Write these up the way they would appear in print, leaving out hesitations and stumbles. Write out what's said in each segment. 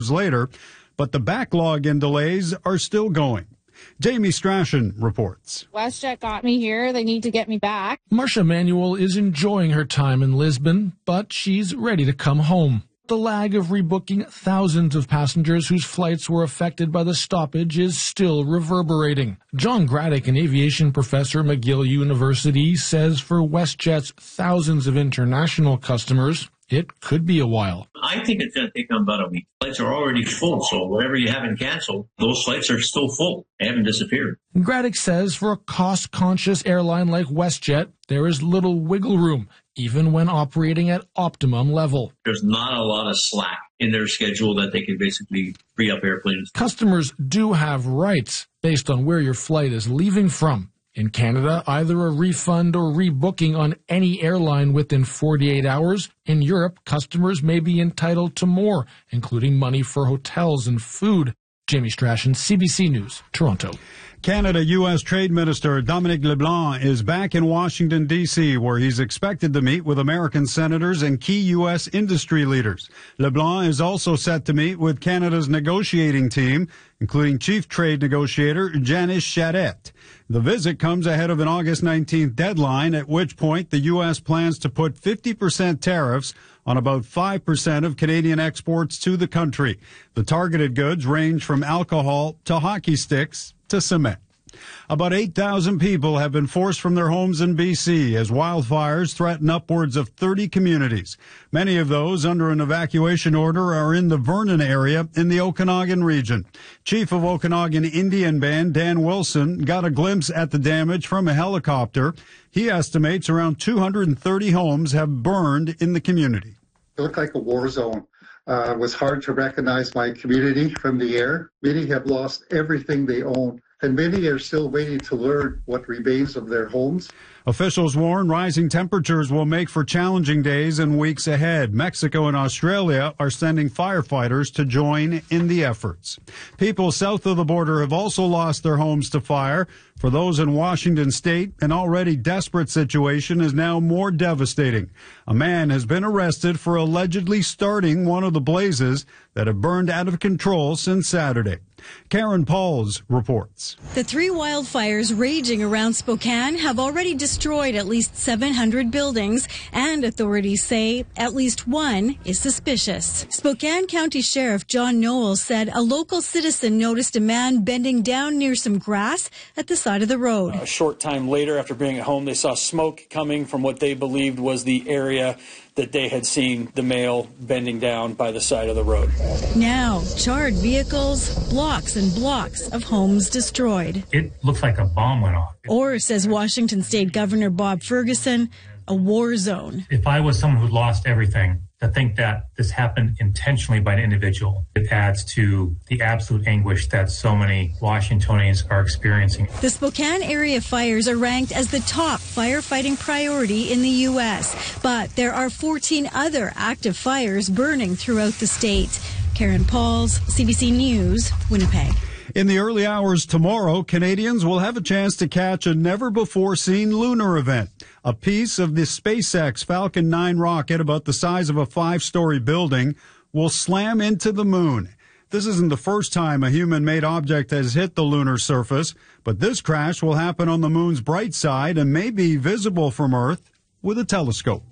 later, but the backlog and delays are still going. Jamie Strachan reports. WestJet got me here. They need to get me back. Marcia Manuel is enjoying her time in Lisbon, but she's ready to come home. The lag of rebooking thousands of passengers whose flights were affected by the stoppage is still reverberating. John Graddick, an aviation professor at McGill University, says for WestJet's thousands of international customers, it could be a while. I think it's going to take them about a week. Flights are already full, so whatever you haven't canceled, those flights are still full. They haven't disappeared. Graddick says for a cost-conscious airline like WestJet, there is little wiggle room, even when operating at optimum level. There's not a lot of slack in their schedule that they can basically free up airplanes. Customers do have rights based on where your flight is leaving from. In Canada, either a refund or rebooking on any airline within 48 hours. In Europe, customers may be entitled to more, including money for hotels and food. Jamie Strachan, CBC News, Toronto. Canada-U.S. Trade Minister Dominic LeBlanc is back in Washington, D.C., where he's expected to meet with American senators and key U.S. industry leaders. LeBlanc is also set to meet with Canada's negotiating team, including Chief Trade Negotiator Janice Charette. The visit comes ahead of an August 19th deadline, at which point the U.S. plans to put 50% tariffs on about 5% of Canadian exports to the country. The targeted goods range from alcohol to hockey sticks to cement. About 8,000 people have been forced from their homes in BC as wildfires threaten upwards of 30 communities. Many of those under an evacuation order are in the Vernon area in the Okanagan region. Chief of Okanagan Indian Band Dan Wilson got a glimpse at the damage from a helicopter. He estimates around 230 homes have burned in the community. It looked like a war zone. It was hard to recognize my community from the air. Many have lost everything they own, and many are still waiting to learn what remains of their homes. Officials warn rising temperatures will make for challenging days and weeks ahead. Mexico and Australia are sending firefighters to join in the efforts. People south of the border have also lost their homes to fire. For those in Washington state, an already desperate situation is now more devastating. A man has been arrested for allegedly starting one of the blazes that have burned out of control since Saturday. Karen Pauls reports. The 3 wildfires raging around Spokane have already destroyed at least 700 buildings, and authorities say at least one is suspicious. Spokane County Sheriff John Noel said a local citizen noticed a man bending down near some grass at the side of the road. A short time later, after being at home, they saw smoke coming from what they believed was the area that they had seen the male bending down by the side of the road. Now, charred vehicles, blocks and blocks of homes destroyed. It looks like a bomb went off. Or, says Washington State Governor Bob Ferguson, a war zone. If I was someone who lost everything, to think that this happened intentionally by an individual, it adds to the absolute anguish that so many Washingtonians are experiencing. The Spokane area fires are ranked as the top firefighting priority in the U.S., but there are 14 other active fires burning throughout the state. Karen Pauls, CBC News, Winnipeg. In the early hours tomorrow, Canadians will have a chance to catch a never-before-seen lunar event. A piece of the SpaceX Falcon 9 rocket about the size of a 5-story building will slam into the moon. This isn't the first time a human-made object has hit the lunar surface, but this crash will happen on the moon's bright side and may be visible from Earth with a telescope.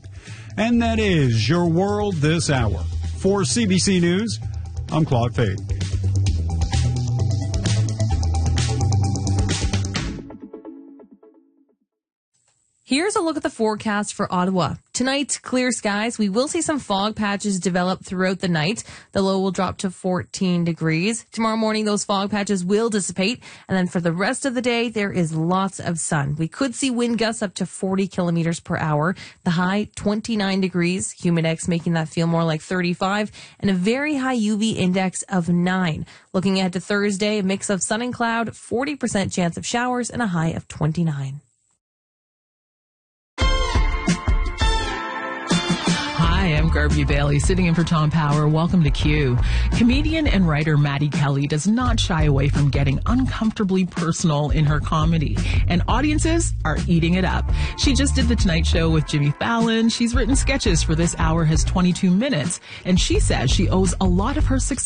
And that is your world this hour. For CBC News, I'm Claude Fade. Here's a look at the forecast for Ottawa. Tonight, clear skies. We will see some fog patches develop throughout the night. The low will drop to 14 degrees. Tomorrow morning, those fog patches will dissipate. And then for the rest of the day, there is lots of sun. We could see wind gusts up to 40 kilometers per hour. The high, 29 degrees. Humidex making that feel more like 35. And a very high UV index of 9. Looking ahead to Thursday, a mix of sun and cloud, 40% chance of showers, and a high of 29. Hi, I'm Garby Bailey, sitting in for Tom Power. Welcome to Q. Comedian and writer Maddie Kelly does not shy away from getting uncomfortably personal in her comedy, and audiences are eating it up. She just did The Tonight Show with Jimmy Fallon. She's written sketches for This Hour Has 22 Minutes, and she says she owes a lot of her success